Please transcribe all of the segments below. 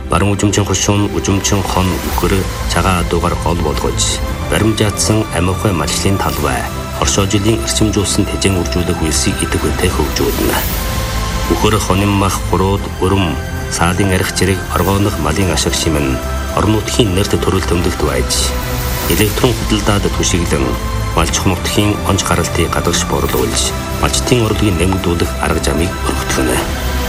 баруун үжимчин хушуун үжимчин хон үхэр цагаан адуугаар гол болгож баримжаатсан амихой малчлын талбай оршоожилын эрчимжүүлсэн тэжэн үржүүлэх үйлсийг идэг үнэтэй хөгжүүлнэ. Үхэр хонин мах гурууд өрөм саалын арх зэрэг оргоонох малын ашиг шимэн орон нутгийн нэрт төрөл төмдөгт байж электрон худалдаад түшиглэн малч нутгийн онц гаралтыг гадагш борлуулж малчтын орлогыг нэмэгдүүлэх арга замыг өргөтгөнэ.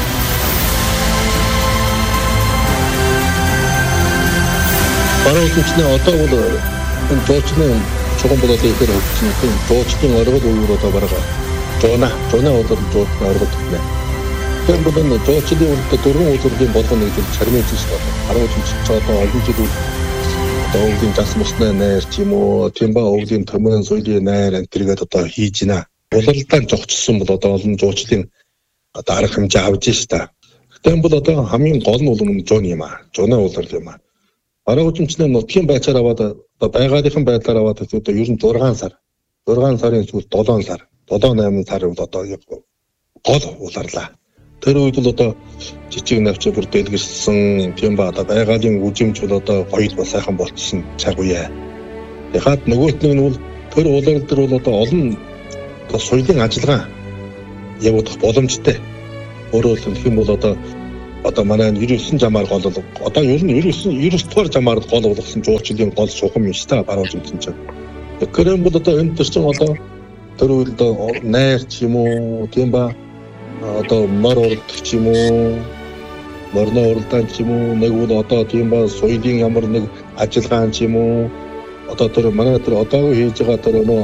Баруун одоо бол энэ тоочны чухал болоод ихээр хөгжсөн тоочны оргол үүрээ одоо барага жона одоо тоочны оргол гэнэ. Тэр бол энэ тоочны өөртөө дөрвөн үйлдвэрлэлийн болгоно гэж чармын зүйл байна. Баруун одоо олон жил одоо өвлийн засмусны найр ч юм уу тийм ба өвлийн төмөн соёлын найр энтергээд одоо хийж байна. Улаалдаан зогцсон бол одоо олон жуучлалын одоо арга хэмжээ авж шээ. Гэтэл бол одоо хамгийн гол нь бол жон юм аа. Жоноо уулар юм аа. Баруун үжимчний нутгийн байцаар аваад одоо байгaalынхан байдлаар аваад одоо ер нь 6 сар 6 сарын сүүл 7 сар 7-8 сар бол одоо гол уларлаа. Тэр үед бол одоо жижиг навч бүр дэлгэрсэн тийм ба одоо байгалийн үжимч бол одоо гоё ба сайхан болчихсон цаг үе. Яхад нөгөөт нь бол тэр улаал дээр бол одоо олон одоо соёлын ажиллагаа явуулах боломжтой. Өөрөөр хэлэх юм бол одоо манай 99 жамаар гол одоо ер нь 99 дугаар жамаар гол болгосон жуулчлалын гол сухам юм шүү дээ баруун үжимчин чинь. Тэгэхээр бол одоо энэ төр чинь одоо тэр үед найр ч юм уу тийм ба одоо мор урдч юм уу морно уралдаан ч юм уу нэг бол одоо тийм ба соёлын ямар нэг ажиллагаан ч юм уу одоо тэр манай тэр одоо хийж байгаа тэр нөө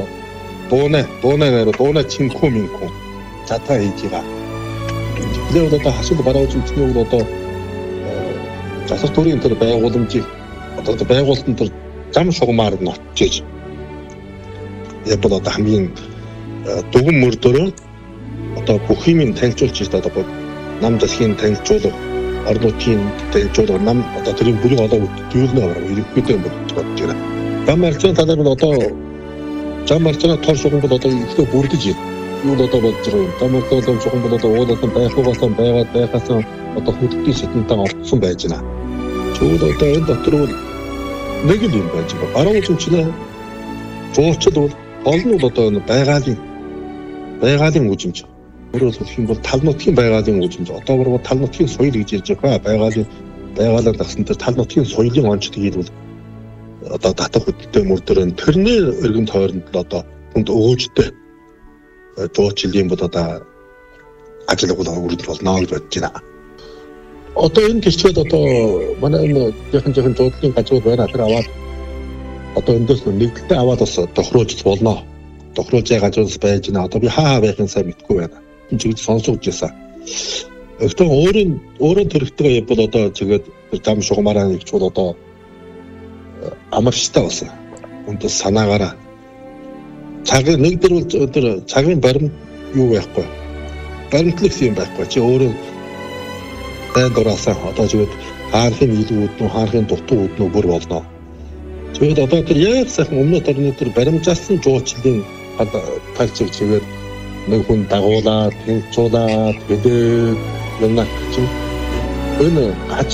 бууна чинхүү минхүү цатаа хийж байгаа. Тэр одоо хасууд баруун үжимчний бол одоо засаг төрийн тэр байгууламжийг одоо байгуулалтын тэр зам шугамаар нь очиж яг одоо хамгийн дүгэн мөрдөрөө одоо бүх юмыг танилцуулж ирсэн одоо нам засгийн танилцуулга орон нутгийн танилцуулга нам одоо тэрийн бүрийг олоо дүүлнэ аваа иргэдтэй бодож байна. Зам марцны талаар нь одоо зам марцны тор шугам бол одоо ихтэй бүрдэж байна. Юу одоо бодож байгаа юм. Зам марцны шугам бол одоо ууласан байхугаас байхаас одоо хөдөлгөөний сэтэнтэй орцсон байж байна. Тэгвэл одоо энэ дотор бол нэг л юм байж байгаа. Баруун үжимчний жуулчлал бол гол нь бол одоо байгалийн үжимч. Өөрөөр хэлэх юм бол тал нутгийн байгалийн үжимч. Одоо бүр тал нутгийн соёл гэж ярьж байгаа. Байгаалаар дагсан тэр тал нутгийн соёлын онцлог хийлбэл одоо татах хөдөлтөй мөрдөр нь тэрний өргөн тойронд л одоо хүнд өгөөжтэй жуулчлалын бол одоо ажил үргэлж болно гэж бодож байна. Одоо энэ гэрчүүд одоо манай энэ яхан жуулчлалын газрууд байна. Тэр аваад одоо эндээс нэгдэлтэй аваад бас тохируулж болно. Тохируулж газраас байж байна. Одоо би хаа байхын сайн мэдгүй байна. Энэ чиг сонсож байсан. Өөртөө өөрөө төрөлтөө бол одоо тэгээд зам шугамаараа нэгч бол одоо амарчтай болсон. Өндөр санаагаараа цагийн нэг дөр бол цагийн баримт юу байхгүй. Баримтлах юм байхгүй. Чи өөрөө байн дураасаа одоо тэгээд хаанхын илүүд нь хаанхын дутуу үднүү бүр болно. Тэгээд одоо тэр яг сайхан өмнөд орны тэр баримжаасан жуулчлалын тагчиг чигээр нэг хүн дагуулаад, тэнцүүлээд, хэдээд юмнаа чинь энэ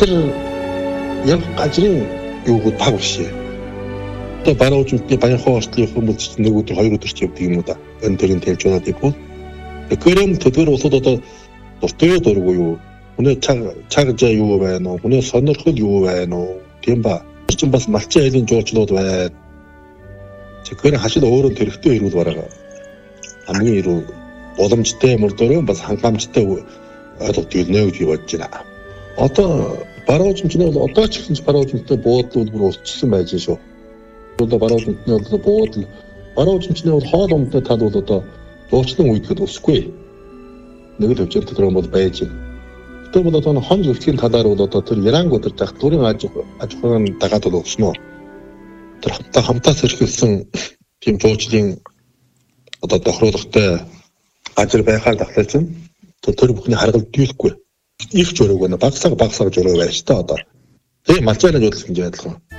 газрын юуг баг бишээ. Одоо баруун үжимчний баянхоо орчлын хүмүүс чинь нэг өдөр 2 өдөр ч явдаг юм уу да. Энэ төрлийн тэнцүүлээд ивэл гэрэн төдөр улсууд одоо дуртай дургүй юу? Хүний цаг жаа юу байна уу? Хүний сонирхол юу байна уу? Тийм ба. Чинь бас малчин айлын жуулчлууд байна. Тэгэхээр хашид өөрөө төрхтэй ирүүл бараа. Хамгийн ирүүл боломжтой мөрдөрөө бас хангамжтай ойлголт өгнө гэж бодож байна. Одоо баруун үжимчний бол одоо ч гэсэн баруун үжимчтэй буудлууд бүр устсан байж шүү. Одоо баруун үжимчний бол буудал баруун үжимчний бол хоол ундтай тал бол одоо жуулчлалын үед гээд өсөхгүй. Нэг л хөвчөлт төрөн бол байж байна. Тэр бол одоо хон зөвлөхийн талаар бол одоо тэр Иранг өдөр зах төрийн аж ахуйн дагаад бол өснө. Тэр хамтаас эрхэлсэн тийм жуулчлалын одоо тохируулгатай ажил байхаар тахлаач юм. Тэр бүхний харгалт дийлэхгүй. Их жөрөөг байна. Багсаг жөрөө байж та одоо. Тэгээ малчааны жуулчлал гэж адилхан.